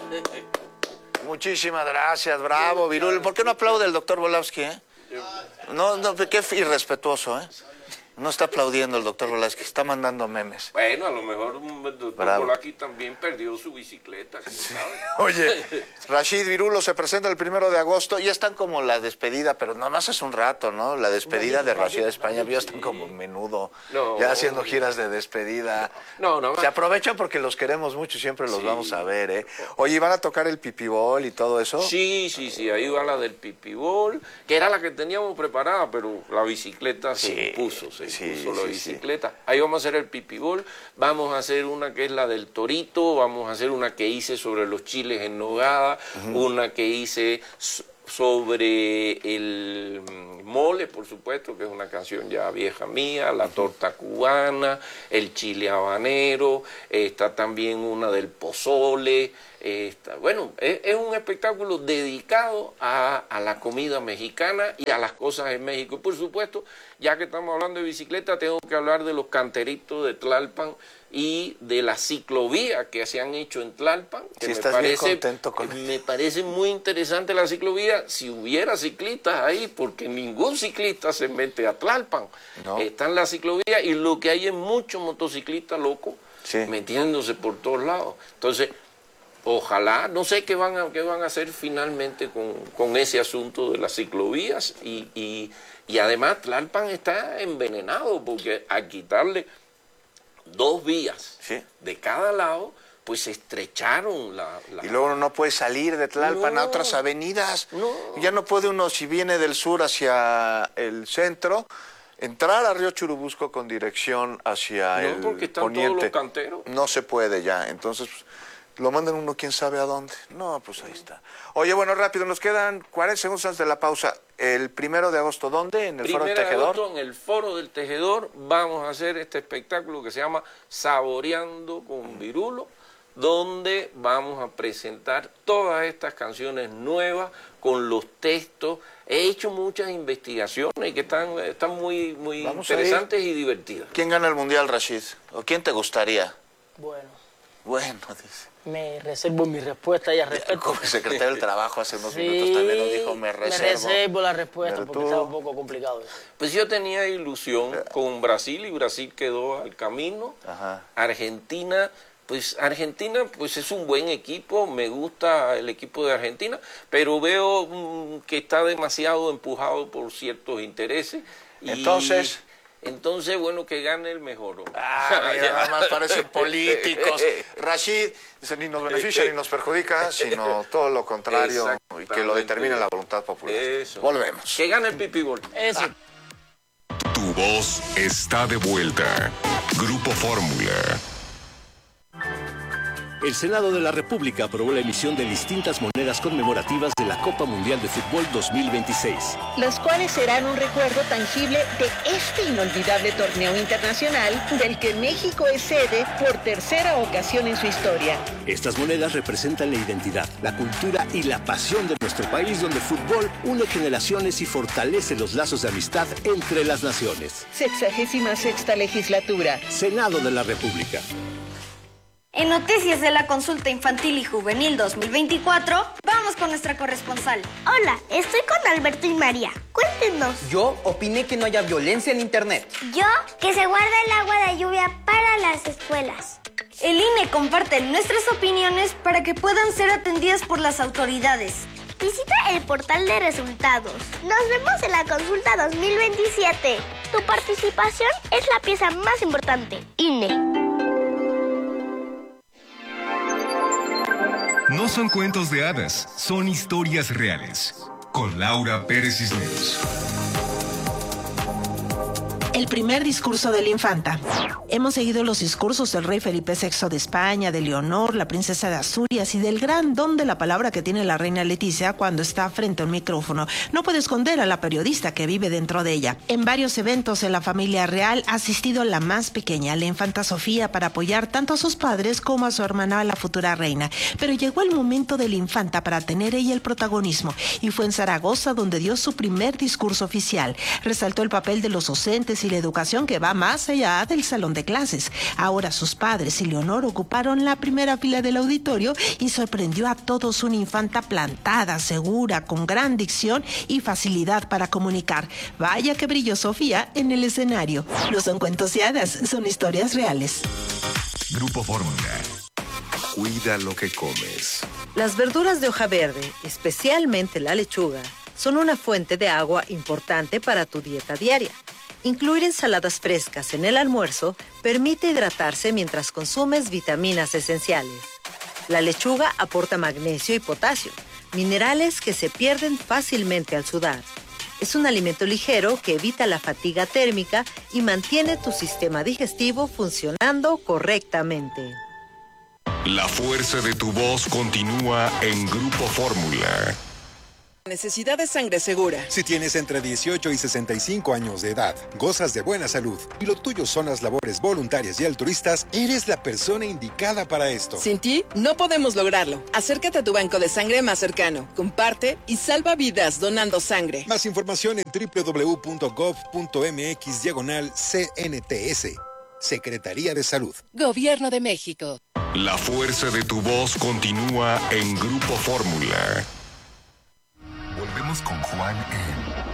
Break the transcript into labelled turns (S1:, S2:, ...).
S1: Muchísimas gracias, bravo, Virulo. ¿Por qué no aplaude el doctor Volavsky, No, qué irrespetuoso, No está aplaudiendo el doctor Volavsky, está mandando memes.
S2: Bueno, a lo mejor el doctor Volavsky también perdió su bicicleta,
S1: sí. Oye, Rashid, Virulo se presenta el 1 de agosto, ya están como la despedida, pero nomás es un rato, ¿no? La despedida de Rashid de España, ya están como menudo, ya haciendo giras de despedida.
S2: No.
S1: Se aprovechan porque los queremos mucho y siempre los vamos a ver, Oye, ¿van a tocar el pipibol y todo eso?
S2: Sí, ahí va la del pipibol, que era la que teníamos preparada, pero la bicicleta se impuso, la bicicleta. Ahí vamos a hacer el pipibol, vamos a hacer una que es la del torito, vamos a hacer una que hice sobre los chiles en nogada, una que hice sobre el mole, por supuesto, que es una canción ya vieja mía, la torta cubana, el chile habanero, está también una del pozole. Bueno, es un espectáculo dedicado a la comida mexicana y a las cosas en México. Y por supuesto, ya que estamos hablando de bicicleta, tengo que hablar de los canteritos de Tlalpan y de la ciclovía que se han hecho en Tlalpan. Que me parece muy interesante la ciclovía, si hubiera ciclistas ahí, porque ningún ciclista se mete a Tlalpan. No. Está en la ciclovía y lo que hay es muchos motociclistas locos metiéndose por todos lados. Entonces, ojalá, no sé qué van a hacer finalmente con ese asunto de las ciclovías y además Tlalpan está envenenado porque al quitarle 2 vías de cada lado, pues se estrecharon la...
S1: Y luego uno no puede salir de Tlalpan a otras avenidas. No. Ya no puede uno, si viene del sur hacia el centro, entrar a Río Churubusco con dirección hacia el
S2: porque están
S1: poniente.
S2: Todos los canteros.
S1: No se puede ya, entonces lo mandan uno quién sabe a dónde. No, pues ahí está. Oye, bueno, rápido, nos quedan 40 segundos antes de la pausa. El 1 de agosto, ¿dónde? ¿En el Foro del Tejedor?
S2: 1 de agosto, en el Foro del Tejedor, vamos a hacer este espectáculo que se llama Saboreando con Virulo, donde vamos a presentar todas estas canciones nuevas con los textos. He hecho muchas investigaciones que están muy interesantes y divertidas.
S1: ¿Quién gana el Mundial, Rashid? ¿O quién te gustaría? Bueno, dice.
S3: Me reservo mi respuesta y al respecto.
S1: Como el secretario del Trabajo hace unos minutos también nos dijo, me reservo
S3: la respuesta porque estaba un poco complicado eso.
S2: Pues yo tenía ilusión con Brasil y Brasil quedó al camino. Argentina pues es un buen equipo, me gusta el equipo de Argentina, pero veo que está demasiado empujado por ciertos intereses. Entonces, bueno, que gane el mejor.
S1: Mira, nada más parecen políticos. Rashid, dice, ni nos beneficia ni nos perjudica, sino todo lo contrario, y que lo determine la voluntad popular. Volvemos.
S2: Que gane el pipibol.
S3: Eso.
S4: Tu voz está de vuelta. Grupo Fórmula.
S5: El Senado de la República aprobó la emisión de distintas monedas conmemorativas de la Copa Mundial de Fútbol 2026.
S6: Las cuales serán un recuerdo tangible de este inolvidable torneo internacional del que México es sede por 3ª ocasión en su historia.
S5: Estas monedas representan la identidad, la cultura y la pasión de nuestro país, donde el fútbol une generaciones y fortalece los lazos de amistad entre las naciones.
S6: 66ª legislatura.
S5: Senado de la República.
S7: En Noticias de la Consulta Infantil y Juvenil 2024, vamos con nuestra corresponsal.
S8: Hola, estoy con Alberto y María. Cuéntenos.
S9: Yo opiné que no haya violencia en Internet.
S8: Yo, que se guarda el agua de lluvia para las escuelas.
S7: El INE comparte nuestras opiniones para que puedan ser atendidas por las autoridades.
S8: Visita el portal de resultados. Nos vemos en la consulta 2027. Tu participación es la pieza más importante. INE.
S4: No son cuentos de hadas, son historias reales. Con Laura Pérez Cisneros.
S10: El primer discurso de la infanta. Hemos seguido los discursos del rey Felipe VI de España, de Leonor, la princesa de Asturias y del gran don de la palabra que tiene la reina Leticia cuando está frente a un micrófono. No puede esconder a la periodista que vive dentro de ella. En varios eventos en la familia real ha asistido la más pequeña, la infanta Sofía, para apoyar tanto a sus padres como a su hermana, la futura reina. Pero llegó el momento de la infanta para tener ella el protagonismo, y fue en Zaragoza donde dio su primer discurso oficial. Resaltó el papel de los docentes y la educación que va más allá del salón de clases. Ahora sus padres y Leonor ocuparon la primera fila del auditorio y sorprendió a todos una infanta plantada, segura, con gran dicción y facilidad para comunicar. Vaya que brilló Sofía en el escenario. No son cuentos y hadas, son historias reales.
S4: Grupo Fórmula. Cuida lo que comes.
S11: Las verduras de hoja verde, especialmente la lechuga, son una fuente de agua importante para tu dieta diaria. Incluir ensaladas frescas en el almuerzo permite hidratarse mientras consumes vitaminas esenciales. La lechuga aporta magnesio y potasio, minerales que se pierden fácilmente al sudar. Es un alimento ligero que evita la fatiga térmica y mantiene tu sistema digestivo funcionando correctamente.
S4: La fuerza de tu voz continúa en Grupo Fórmula.
S12: Necesidad de sangre segura.
S13: Si tienes entre 18 y 65 años de edad, gozas de buena salud y lo tuyo son las labores voluntarias y altruistas, eres la persona indicada para esto.
S12: Sin ti, no podemos lograrlo. Acércate a tu banco de sangre más cercano, comparte y salva vidas donando sangre.
S13: Más información en www.gov.mx/CNTS. Secretaría de Salud.
S12: Gobierno de México.
S4: La fuerza de tu voz continúa en Grupo Fórmula. Volvemos con Juan en